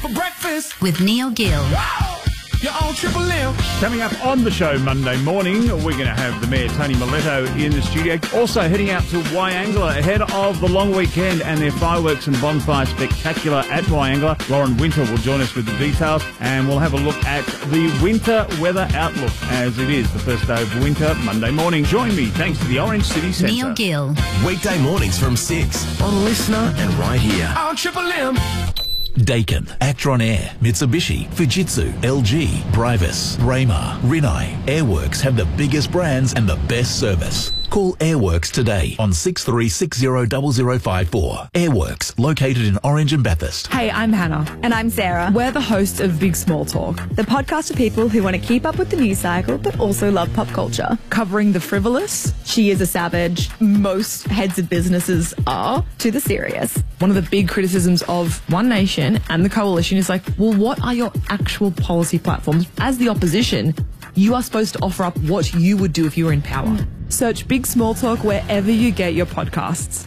For breakfast with Neil Gill. You're on Triple M. Coming up on the show Monday morning, we're going to have the Mayor Tony Miletto in the studio. Also heading out to Wyangla ahead of the long weekend and their fireworks and bonfire spectacular at Wyangla. Lauren Winter will join us with the details, and we'll have a look at the winter weather outlook as it is the first day of winter Monday morning. Join me thanks to the Orange City Centre. Neil Gill. Weekday mornings from 6 on Listener and right here. On Triple M. Dakin, Actron Air, Mitsubishi, Fujitsu, LG, Brivus, Raymer, Rinnai. Airworks have the biggest brands and the best service. Call Airworks today on 63600054. Airworks, located in Orange and Bathurst. Hey, I'm Hannah. And I'm Sarah. We're the hosts of Big Small Talk, The podcast for people who want to keep up with the news cycle but also love pop culture. covering the frivolous, She is a savage. Most heads of businesses are, to the serious. one of the big criticisms of One Nation and the Coalition is like, well, what are your actual policy platforms? As the opposition, you are supposed to offer up what you would do if you were in power. Search Big Small Talk wherever you get your podcasts.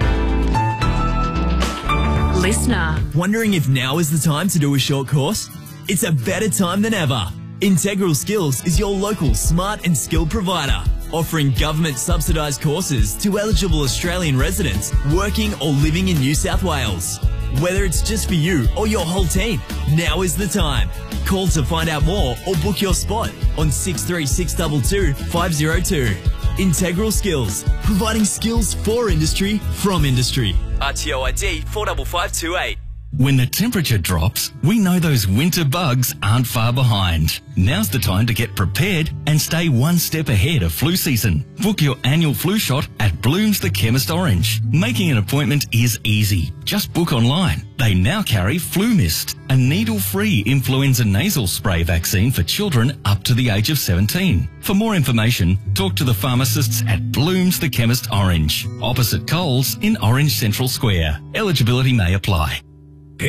Listener. Wondering if now is the time to do a short course? It's a better time than ever. Integral Skills is your local smart and skilled provider, offering government subsidised courses to eligible Australian residents working or living in New South Wales. Whether it's just for you or your whole team, now is the time. Call to find out more or book your spot on 63622 502. Integral Skills, providing skills for industry from industry. RTO ID 45528. When the temperature drops, we know those winter bugs aren't far behind. Now's the time to get prepared and stay one step ahead of flu season. Book your annual flu shot at Bloom's The Chemist Orange. Making an appointment is easy. Just book online. They now carry Flu Mist, a needle-free influenza nasal spray vaccine for children up to the age of 17. For more information, talk to the pharmacists at Bloom's The Chemist Orange, opposite Coles in Orange Central Square. Eligibility may apply.